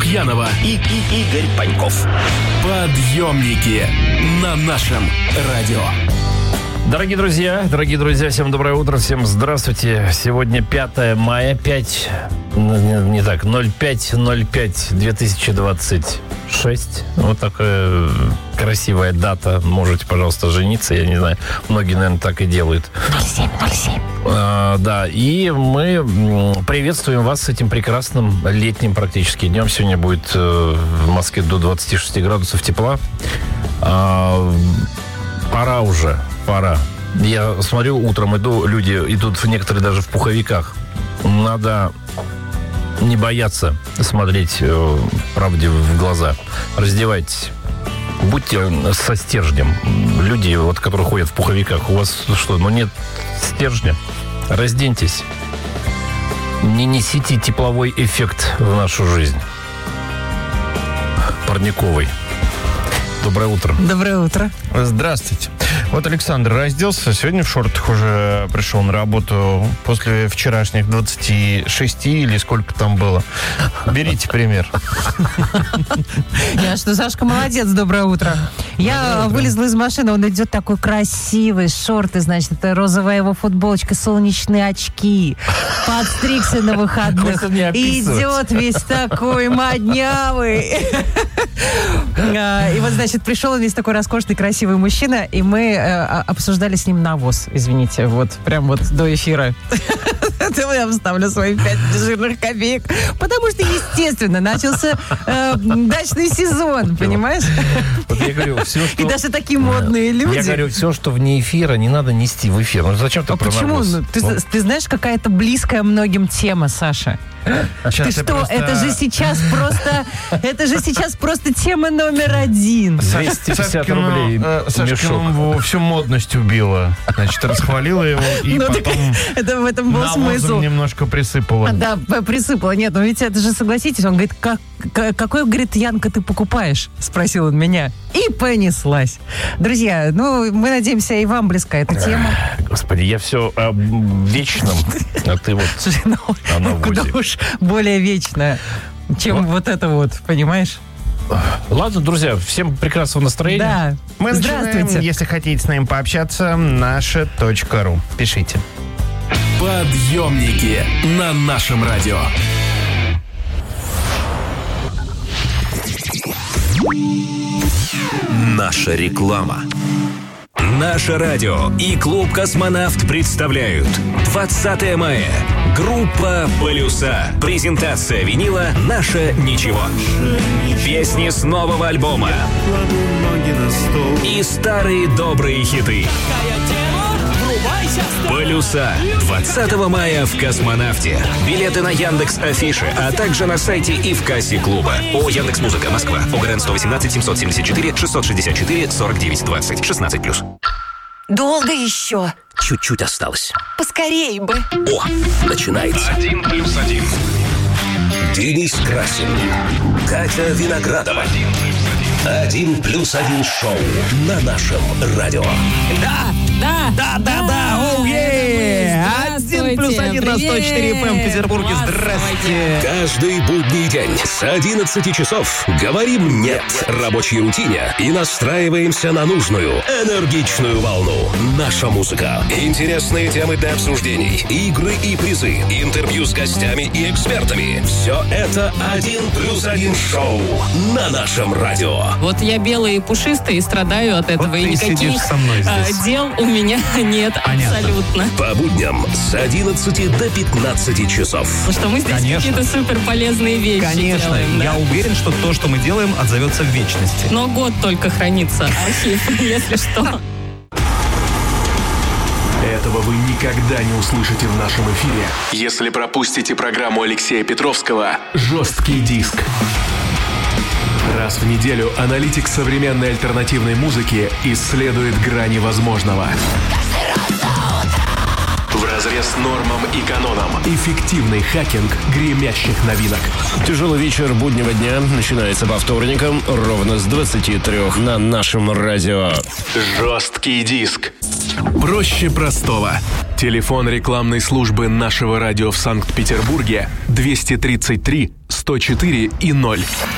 Лукьянова и Игорь Паньков. Подъемники на нашем радио. Дорогие друзья, всем доброе утро, всем здравствуйте. Сегодня 5 мая, 05.05.2026. Вот такая красивая дата. Можете, пожалуйста, жениться. Я не знаю, многие, наверное, так и делают. 07. Да, и мы приветствуем вас с этим прекрасным летним практически днем. Сегодня будет в Москве до 26 градусов тепла. Пора уже. Я смотрю, утром люди идут некоторые даже в пуховиках. Надо не бояться смотреть правде в глаза. Раздевайтесь. Будьте со стержнем. Люди, вот, которые ходят в пуховиках, у вас что, нет стержня? Разденьтесь. Не несите тепловой эффект в нашу жизнь. Парниковый. Доброе утро. Доброе утро. Здравствуйте. Вот Александр разделся, сегодня в шортах уже пришел на работу после вчерашних 26 или сколько там было. Берите пример. Сашка молодец, доброе утро. Я вылезла из машины, он идет такой красивый, шорты, значит, это розовая его футболочка, солнечные очки, подстригся на выходных, идет весь такой моднявый. И вот, значит, пришел он весь такой роскошный, красивый мужчина, и мы обсуждали с ним навоз, извините, вот прям вот до эфира. Я вставлю свои 5 жирных копеек, потому что, естественно, начался дачный сезон, понимаешь? Вот я говорю, все, что... И даже такие модные люди. Я говорю, все, что вне эфира, не надо нести в эфир. Зачем ты про почему? навоз? Ты знаешь, какая-то близкая многим тема, Саша. Ты что, просто... это же сейчас просто тема номер 1. 250 рублей Сашкину всю модность убила. Значит, расхвалила его и потом это в этом был смысл. Немножко присыпала. Да, присыпала. Нет, но ведь это же, согласитесь, он говорит, какой, говорит, Янка, ты покупаешь? Спросил он меня. И понеслась. Друзья, мы надеемся, и вам близка эта тема. Господи, я все о вечном, а ты вот куда уж более вечная, чем вот это вот, понимаешь? Ладно, друзья, всем прекрасного настроения. Да. Мы начинаем, если хотите с нами пообщаться, naша.ru. Пишите. Подъемники на нашем радио. Наша реклама. Наше радио и клуб «Космонавт» представляют 20 мая. Группа «Полюса». Презентация винила «Наше ничего». Песни с нового альбома. И старые добрые хиты. «Полюса». 20 мая в «Космонавте». Билеты на Яндекс.Афише, а также на сайте и в кассе клуба. ООО «Яндекс.Музыка. Москва». ОГРН 118 774 664 49 20. 16+. Долго еще? Чуть-чуть осталось. Поскорей бы. О, начинается. 1+1. Денис Красин. Катя Виноградова. 1+1 шоу на нашем радио. Да. Оу, е! 1+1 на 104 FM в Петербурге. Здравствуйте. Каждый будний день с 11 часов говорим «нет» рабочей рутине и настраиваемся на нужную, энергичную волну. Наша музыка. Интересные темы для обсуждений, игры и призы, интервью с гостями и экспертами. Все это 1+1 шоу на нашем радио. Вот я белая и пушистая и страдаю от этого. Вот и ты никаких сидишь со мной здесь. дел у меня нет. Понятно. Абсолютно. По будням с 11 до 15 часов. Потому что мы здесь Конечно. какие-то супер полезные вещи Конечно, делаем. Да? я уверен, что то, что мы делаем, отзовется в вечности. Но год только хранится архив, если что. Этого вы никогда не услышите в нашем эфире, если пропустите программу Алексея Петровского «Жесткий диск». Раз в неделю аналитик современной альтернативной музыки исследует грани возможного. Вразрез нормам и канонам. Эффективный хакинг гремящих новинок. Тяжелый вечер буднего дня начинается по вторникам ровно с 23 на нашем радио. Жесткий диск. Проще простого. Телефон рекламной службы нашего радио в Санкт-Петербурге 233 104 и 0.